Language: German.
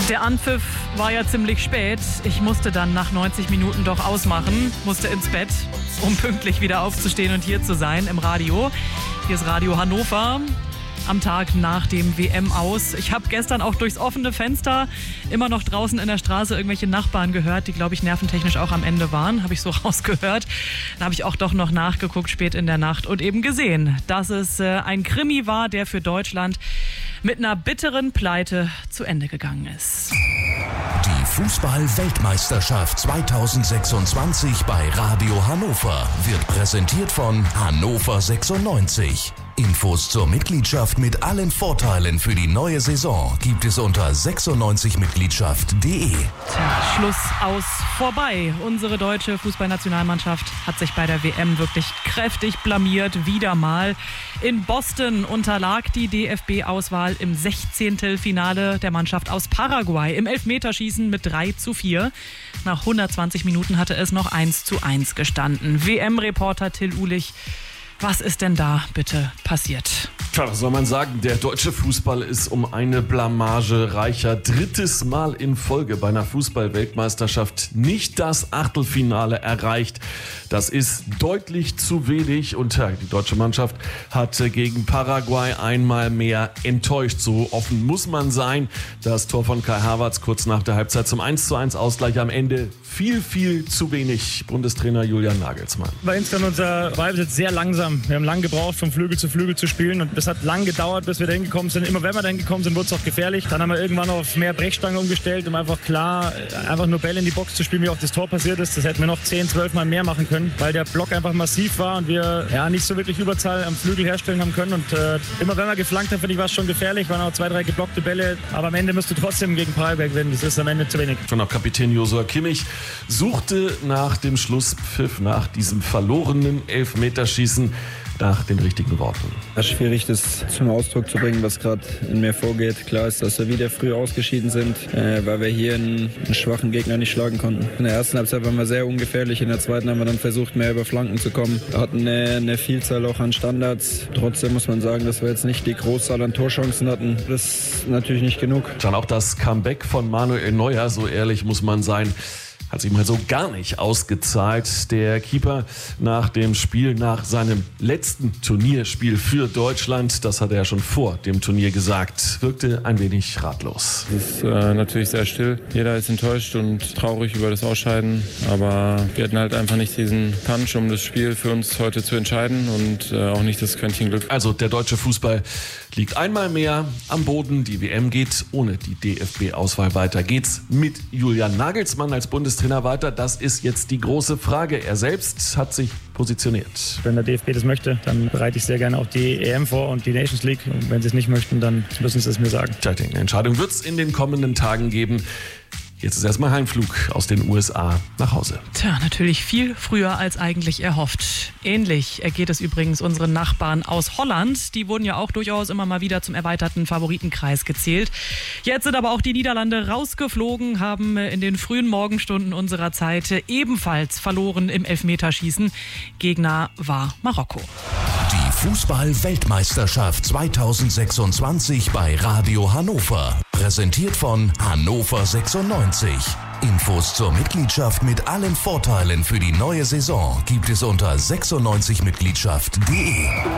Der Anpfiff war ja ziemlich spät. Ich musste dann nach 90 Minuten doch ausmachen, musste ins Bett, um pünktlich wieder aufzustehen und hier zu sein im Radio. Hier ist Radio Hannover am Tag nach dem WM-Aus. Ich habe gestern auch durchs offene Fenster immer noch draußen in der Straße irgendwelche Nachbarn gehört, die, glaube ich, nerventechnisch auch am Ende waren, habe ich so rausgehört. Dann habe ich auch doch noch nachgeguckt spät in der Nacht und eben gesehen, dass es ein Krimi war, der für Deutschland mit einer bitteren Pleite zu Ende gegangen ist. Die Fußball-Weltmeisterschaft 2026 bei Radio Hannover wird präsentiert von Hannover 96. Infos zur Mitgliedschaft mit allen Vorteilen für die neue Saison gibt es unter 96mitgliedschaft.de. Schluss aus vorbei. Unsere deutsche Fußballnationalmannschaft hat sich bei der WM wirklich kräftig blamiert. Wieder mal. In Boston unterlag die DFB-Auswahl im 16. Finale der Mannschaft aus Paraguay im Elfmeterschießen mit 3:4. Nach 120 Minuten hatte es noch 1:1 gestanden. WM-Reporter Till Uhlich, was ist denn da bitte passiert? Tja, was soll man sagen? Der deutsche Fußball ist um eine Blamage reicher. Drittes Mal in Folge bei einer Fußball-Weltmeisterschaft nicht das Achtelfinale erreicht. Das ist deutlich zu wenig und die deutsche Mannschaft hat gegen Paraguay einmal mehr enttäuscht. So offen muss man sein. Das Tor von Kai Havertz kurz nach der Halbzeit zum 1:1 Ausgleich am Ende viel zu wenig. Bundestrainer Julian Nagelsmann. War insgesamt unser Ballbesitz sehr langsam. Wir haben lange gebraucht, von Flügel zu Flügel zu spielen und es hat lang gedauert, bis wir dahin gekommen sind. Immer wenn wir dahin gekommen sind, wurde es auch gefährlich. Dann haben wir irgendwann auf mehr Brechstange umgestellt, um einfach nur Bälle in die Box zu spielen, wie auch das Tor passiert ist. Das hätten wir noch 10, 12 Mal mehr machen können, weil der Block einfach massiv war und wir nicht so wirklich Überzahl am Flügel herstellen haben können. Und immer wenn wir geflankt haben, finde ich, war es schon gefährlich. Waren auch 2, 3 geblockte Bälle, aber am Ende musst du trotzdem gegen Paraguay gewinnen. Das ist am Ende zu wenig. Schon auch Kapitän Joshua Kimmich suchte nach dem Schlusspfiff, nach diesem verlorenen Elfmeterschießen, nach den richtigen Worten. Es ist schwierig, das zum Ausdruck zu bringen, was gerade in mir vorgeht. Klar ist, dass wir wieder früh ausgeschieden sind, weil wir hier einen schwachen Gegner nicht schlagen konnten. In der ersten Halbzeit waren wir sehr ungefährlich, in der zweiten haben wir dann versucht, mehr über Flanken zu kommen. Wir hatten eine Vielzahl auch an Standards. Trotzdem muss man sagen, dass wir jetzt nicht die Großzahl an Torchancen hatten. Das ist natürlich nicht genug. Dann auch das Comeback von Manuel Neuer, so ehrlich muss man sein, hat sich mal so gar nicht ausgezahlt. Der Keeper nach dem Spiel, nach seinem letzten Turnierspiel für Deutschland, das hat er ja schon vor dem Turnier gesagt, wirkte ein wenig ratlos. Es ist natürlich sehr still. Jeder ist enttäuscht und traurig über das Ausscheiden, aber wir hatten halt einfach nicht diesen Punch, um das Spiel für uns heute zu entscheiden und auch nicht das Quäntchen Glück. Also der deutsche Fußball liegt einmal mehr am Boden. Die WM geht ohne die DFB-Auswahl weiter. Geht's mit Julian Nagelsmann als Bundestrainer weiter? Das ist jetzt die große Frage. Er selbst hat sich positioniert. Wenn der DFB das möchte, dann bereite ich sehr gerne auch die EM vor und die Nations League. Und wenn sie es nicht möchten, dann müssen sie es mir sagen. Tja, eine Entscheidung wird es in den kommenden Tagen geben. Jetzt ist erstmal Heimflug aus den USA nach Hause. Tja, natürlich viel früher als eigentlich erhofft. Ähnlich ergeht es übrigens unseren Nachbarn aus Holland. Die wurden ja auch durchaus immer mal wieder zum erweiterten Favoritenkreis gezählt. Jetzt sind aber auch die Niederlande rausgeflogen, haben in den frühen Morgenstunden unserer Zeit ebenfalls verloren im Elfmeterschießen. Gegner war Marokko. Die Fußball-Weltmeisterschaft 2026 bei Radio Hannover. Präsentiert von Hannover 96. Infos zur Mitgliedschaft mit allen Vorteilen für die neue Saison gibt es unter 96mitgliedschaft.de.